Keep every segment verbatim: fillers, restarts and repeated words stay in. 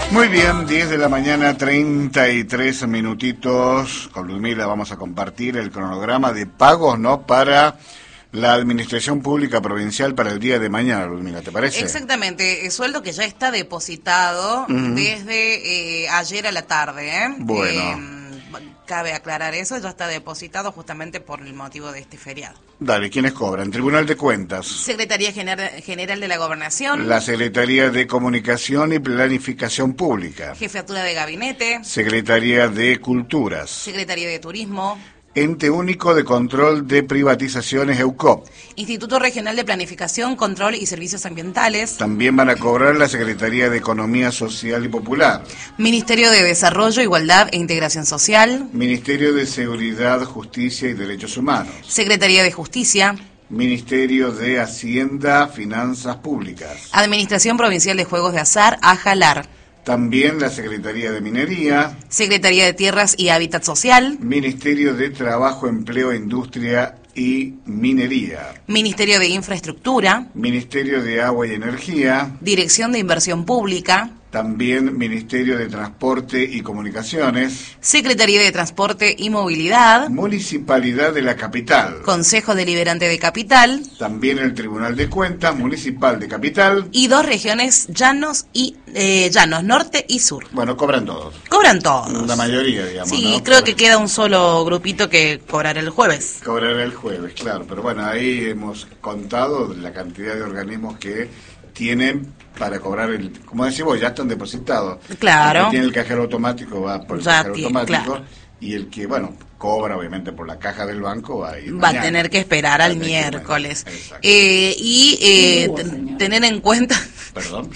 Muy bien, diez de la mañana, treinta y tres minutitos. Con Ludmila vamos a compartir el cronograma de pagos, ¿no?, para la Administración Pública Provincial para el día de mañana, Ludmila, ¿te parece? Exactamente, el sueldo que ya está depositado uh-huh. desde eh, ayer a la tarde, ¿eh? Bueno. Eh, cabe aclarar eso, ya está depositado justamente por el motivo de este feriado. Dale, ¿quiénes cobran? Tribunal de Cuentas. Secretaría General, General de la Gobernación. La Secretaría de Comunicación y Planificación Pública. Jefatura de Gabinete. Secretaría de Culturas. Secretaría de Turismo. Ente Único de Control de Privatizaciones, EUCOP. Instituto Regional de Planificación, Control y Servicios Ambientales. También van a cobrar la Secretaría de Economía Social y Popular. Ministerio de Desarrollo, Igualdad e Integración Social. Ministerio de Seguridad, Justicia y Derechos Humanos. Secretaría de Justicia. Ministerio de Hacienda, Finanzas Públicas. Administración Provincial de Juegos de Azar, AJALAR. También la Secretaría de Minería. Secretaría de Tierras y Hábitat Social. Ministerio de Trabajo, Empleo, Industria y Minería. Ministerio de Infraestructura. Ministerio de Agua y Energía. Dirección de Inversión Pública. También Ministerio de Transporte y Comunicaciones. Secretaría de Transporte y Movilidad. Municipalidad de la Capital. Consejo Deliberante de Capital. También el Tribunal de Cuentas Municipal de Capital. Y dos regiones, Llanos y eh, Llanos, Norte y Sur. Bueno, cobran todos. Cobran todos. La mayoría, digamos. Sí, ¿no? creo Por... que queda un solo grupito que cobrará el jueves. Cobrará el jueves, claro. Pero bueno, ahí hemos contado la cantidad de organismos que tienen para cobrar el, como decimos, ya están depositados. Claro. El que tiene el cajero automático va por el ya cajero tiene, automático, claro. Y el que, bueno, cobra obviamente por la caja del banco va a ir Va mañana. a tener que esperar al miércoles. Eh, y eh, ten, tener en cuenta... Perdón.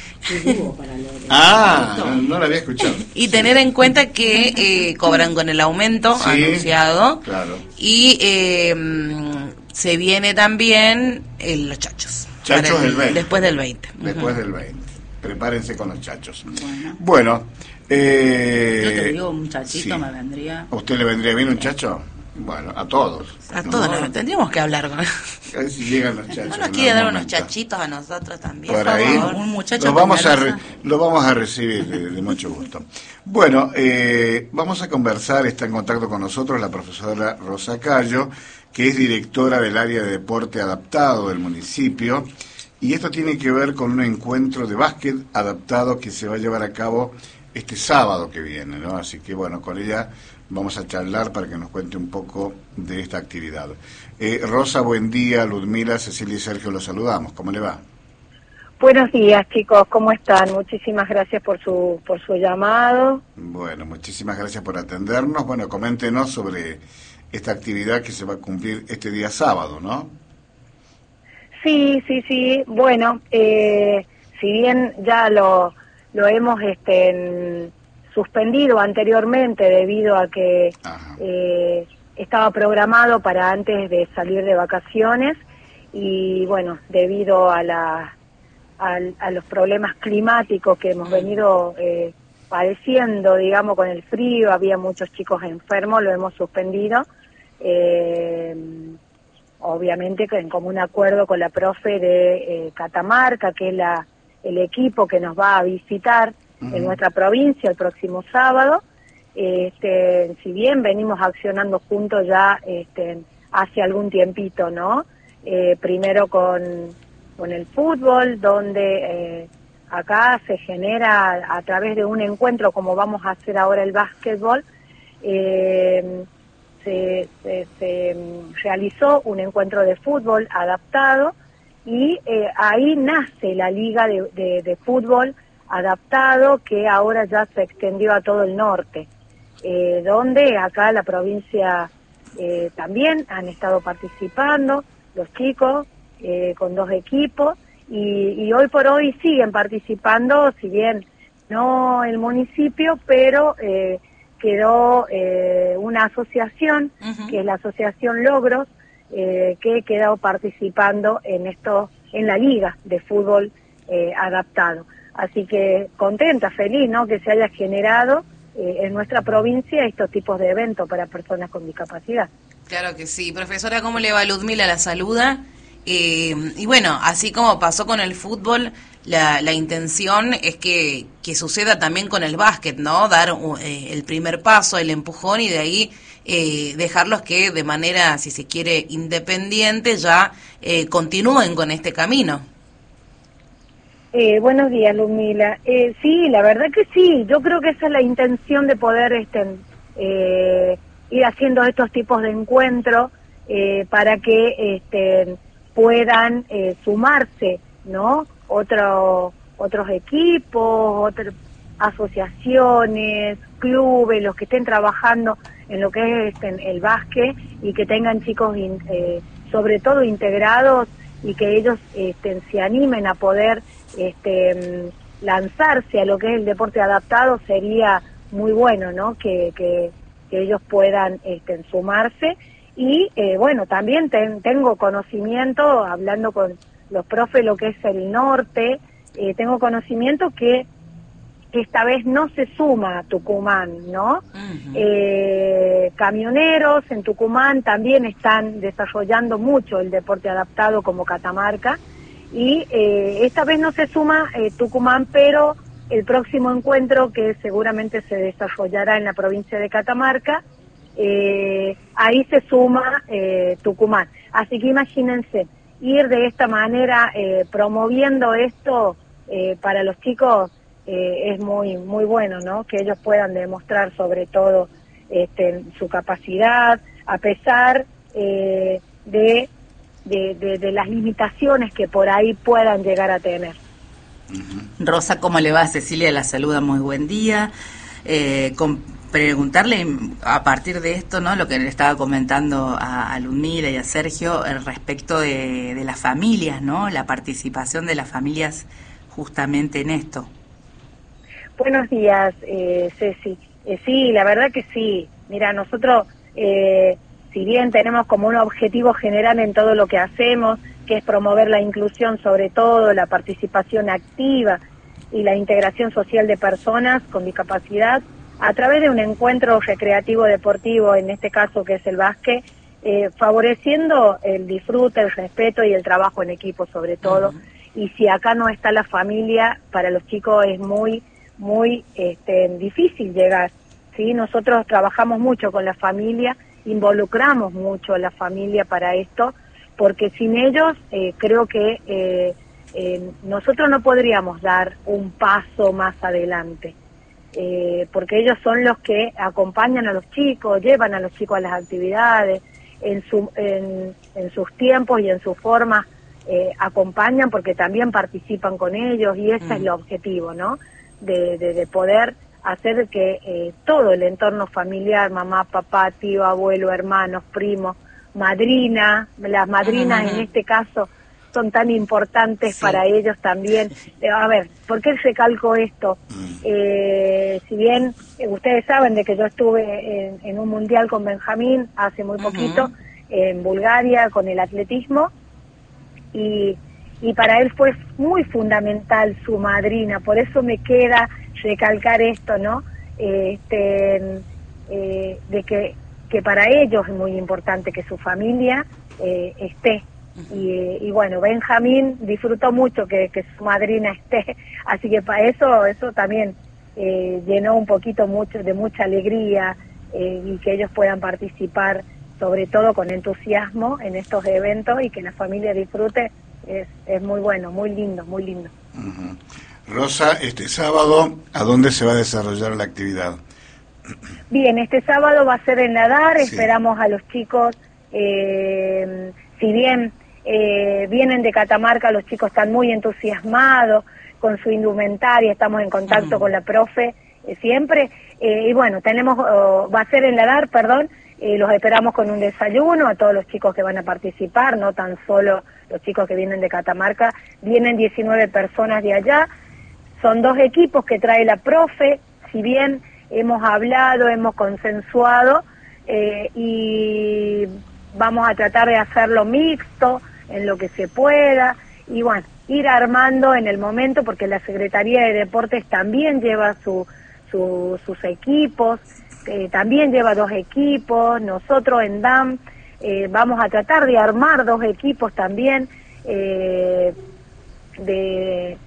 Ah, no, no lo había escuchado. Y tener en cuenta que eh, cobran con el aumento sí, anunciado. Claro. Y eh, se viene también el, los chachos. Chachos el, el veinte. Después del veinte. Después uh-huh. del veinte. Prepárense con los chachos. Bueno. bueno eh, Yo te digo, un chachito sí. me vendría. ¿A usted le vendría bien un chacho? Bueno, a todos. A ¿no? todos, no, tendríamos que hablar con él. A ver si llegan los chachos. ¿No nos quiere dar unos chachitos a nosotros también? Por ahí, un muchacho lo vamos, a re, lo vamos a recibir de, de mucho gusto. Bueno, eh, vamos a conversar, está en contacto con nosotros la profesora Rosa Cayo, que es directora del área de deporte adaptado del municipio, y esto tiene que ver con un encuentro de básquet adaptado que se va a llevar a cabo este sábado que viene, ¿no? Así que bueno, con ella vamos a charlar para que nos cuente un poco de esta actividad. Eh, Rosa, buen día. Ludmila, Cecilia y Sergio los saludamos. ¿Cómo le va? Buenos días, chicos. ¿Cómo están? Muchísimas gracias por su por su llamado. Bueno, muchísimas gracias por atendernos. Bueno, coméntenos sobre esta actividad que se va a cumplir este día sábado, ¿no? Sí, sí, sí. Bueno, eh, si bien ya lo, lo hemos este, en, suspendido anteriormente debido a que eh, estaba programado para antes de salir de vacaciones y bueno, debido a, la, a, a los problemas climáticos que hemos venido eh, padeciendo, digamos, con el frío, había muchos chicos enfermos, lo hemos suspendido. Eh, obviamente en común acuerdo con la profe de eh, Catamarca, que es la, el equipo que nos va a visitar uh-huh. en nuestra provincia el próximo sábado. Este, si bien venimos accionando juntos ya este, hace algún tiempito, ¿no? Eh, primero con, con el fútbol, donde eh, acá se genera a través de un encuentro, como vamos a hacer ahora el básquetbol, eh, Se, se, se realizó un encuentro de fútbol adaptado y eh, ahí nace la liga de, de, de fútbol adaptado que ahora ya se extendió a todo el norte, eh, donde acá la provincia eh, también han estado participando los chicos eh, con dos equipos y, y hoy por hoy siguen participando, si bien no el municipio, pero eh, quedó eh, una asociación, uh-huh. que es la Asociación Logros, eh, que ha quedado participando en esto, en la liga de fútbol eh, adaptado. Así que contenta, feliz, ¿no?, que se haya generado eh, en nuestra provincia estos tipos de eventos para personas con discapacidad. Claro que sí. Profesora, ¿cómo le va? Ludmila la saluda. Eh, y bueno, así como pasó con el fútbol, la, la intención es que, que suceda también con el básquet, ¿no? Dar eh, el primer paso, el empujón y de ahí eh, dejarlos que de manera, si se quiere, independiente ya eh, continúen con este camino. Eh, buenos días, Ludmila. Eh, sí, la verdad que sí. Yo creo que esa es la intención de poder este, eh, ir haciendo estos tipos de encuentros eh, para que este, puedan eh, sumarse, ¿no? Otro, otros equipos, otras asociaciones, clubes, los que estén trabajando en lo que es este, el básquet y que tengan chicos in, eh, sobre todo integrados y que ellos este, se animen a poder este, lanzarse a lo que es el deporte adaptado. Sería muy bueno, ¿no? Que, que, que ellos puedan este, sumarse y eh, bueno, también ten, tengo conocimiento, hablando con los profes, lo que es el norte, eh, tengo conocimiento que esta vez no se suma a Tucumán, ¿no? Uh-huh. Eh, camioneros en Tucumán también están desarrollando mucho el deporte adaptado como Catamarca y eh, esta vez no se suma eh, Tucumán, pero el próximo encuentro que seguramente se desarrollará en la provincia de Catamarca, eh, ahí se suma eh, Tucumán. Así que imagínense, ir de esta manera eh, promoviendo esto eh, para los chicos eh, es muy muy bueno, ¿no? Que ellos puedan demostrar sobre todo este, su capacidad a pesar eh, de, de, de, de las limitaciones que por ahí puedan llegar a tener. Rosa, ¿cómo le va? Cecilia la saluda, muy buen día. Eh, con preguntarle a partir de esto, ¿no? Lo que le estaba comentando a, a Ludmila y a Sergio el respecto de, de las familias, ¿no? La participación de las familias justamente en esto. Buenos días, eh, Ceci. Eh, sí, la verdad que sí. Mira, nosotros, eh, si bien tenemos como un objetivo general en todo lo que hacemos, que es promover la inclusión, sobre todo la participación activa y la integración social de personas con discapacidad, a través de un encuentro recreativo deportivo, en este caso que es el básquet, eh, favoreciendo el disfrute, el respeto y el trabajo en equipo sobre todo. Uh-huh. Y si acá no está la familia, para los chicos es muy, muy este, difícil llegar, ¿sí? Nosotros trabajamos mucho con la familia, involucramos mucho a la familia para esto, porque sin ellos eh, creo que eh, eh, nosotros no podríamos dar un paso más adelante. Eh, porque ellos son los que acompañan a los chicos, llevan a los chicos a las actividades, en, su, en, en sus tiempos y en sus formas eh, acompañan porque también participan con ellos y ese mm. es el objetivo, ¿no? De, de, de poder hacer que eh, todo el entorno familiar, mamá, papá, tío, abuelo, hermanos, primos, madrina, las madrinas mm. en este caso son tan importantes sí. para ellos también. A ver, ¿por qué recalco esto? Eh, si bien eh, ustedes saben de que yo estuve en, en un mundial con Benjamín hace muy poquito, uh-huh. en Bulgaria, con el atletismo, y, y para él fue muy fundamental su madrina, por eso me queda recalcar esto, ¿no? Eh, este, eh, de que, que para ellos es muy importante que su familia eh, esté. Y, y bueno, Benjamín disfrutó mucho que, que su madrina esté, así que para eso eso también eh, llenó un poquito mucho de mucha alegría eh, y que ellos puedan participar sobre todo con entusiasmo en estos eventos y que la familia disfrute es, es muy bueno, muy lindo, muy lindo. Uh-huh. Rosa, este sábado, ¿a dónde se va a desarrollar la actividad? Bien, este sábado va a ser en Nadar, sí. Esperamos a los chicos, eh, si bien Eh, vienen de Catamarca, los chicos están muy entusiasmados con su indumentaria, estamos en contacto uh-huh. con la profe eh, siempre, eh, y bueno, tenemos, oh, va a ser en Nadar, perdón, eh, los esperamos con un desayuno a todos los chicos que van a participar, no tan solo los chicos que vienen de Catamarca, vienen diecinueve personas de allá, son dos equipos que trae la profe, si bien hemos hablado, hemos consensuado, eh, y vamos a tratar de hacerlo mixto, en lo que se pueda, y bueno, ir armando en el momento, porque la Secretaría de Deportes también lleva su, su, sus equipos, eh, también lleva dos equipos, nosotros en D A M eh, vamos a tratar de armar dos equipos también, eh, de,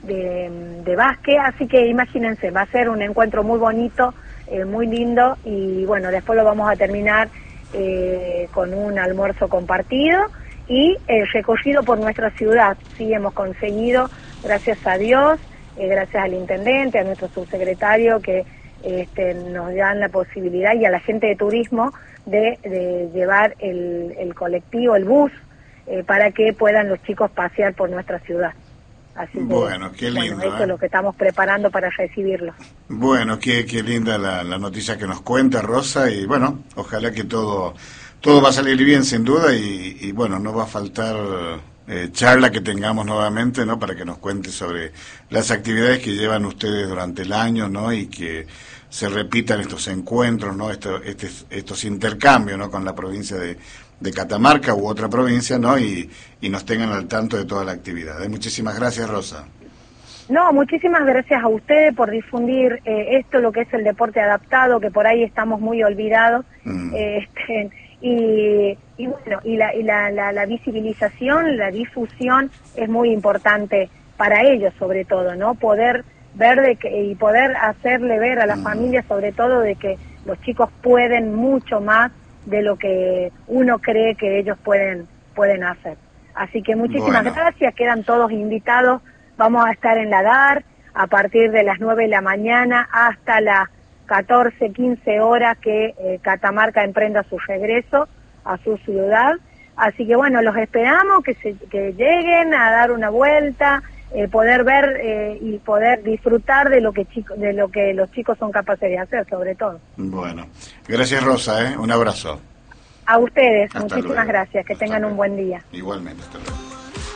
de, de básquet, así que imagínense, va a ser un encuentro muy bonito, eh, muy lindo, y bueno, después lo vamos a terminar eh, con un almuerzo compartido y el eh, recorrido por nuestra ciudad. Sí, hemos conseguido, gracias a Dios, eh, gracias al intendente, a nuestro subsecretario, que este, nos dan la posibilidad, y a la gente de turismo, de, de llevar el, el colectivo, el bus, eh, para que puedan los chicos pasear por nuestra ciudad. Así que, bueno, qué lindo. Bueno, eso ¿eh? es lo que estamos preparando para recibirlos. Bueno, qué, qué linda la, la noticia que nos cuenta Rosa, y bueno, ojalá que todo todo va a salir bien sin duda, y, y bueno, no va a faltar eh, charla que tengamos nuevamente, ¿no? Para que nos cuente sobre las actividades que llevan ustedes durante el año, ¿no? Y que se repitan estos encuentros, ¿no? Esto, este, estos intercambios, ¿no? Con la provincia de, de Catamarca u otra provincia, ¿no? Y, y nos tengan al tanto de toda la actividad. ¿eh? Muchísimas gracias, Rosa. No, muchísimas gracias a ustedes por difundir eh, esto, lo que es el deporte adaptado, que por ahí estamos muy olvidados. Mm. Eh, este, y, y bueno, y, la, y la, la, la visibilización, la difusión es muy importante para ellos, sobre todo, ¿no? Poder ver de que, y poder hacerle ver a la mm. familia, sobre todo, de que los chicos pueden mucho más de lo que uno cree que ellos pueden pueden hacer. Así que muchísimas bueno. gracias, quedan todos invitados. Vamos a estar en la D A R a partir de las nueve de la mañana hasta las catorce, quince horas que eh, Catamarca emprenda su regreso a su ciudad. Así que bueno, los esperamos, que, se, que lleguen a dar una vuelta, eh, poder ver eh, y poder disfrutar de lo que chico, de lo que los chicos son capaces de hacer, sobre todo. Bueno, gracias Rosa, ¿eh? Un abrazo. A ustedes, hasta muchísimas luego. gracias, que hasta tengan luego. un buen día. Igualmente, hasta luego.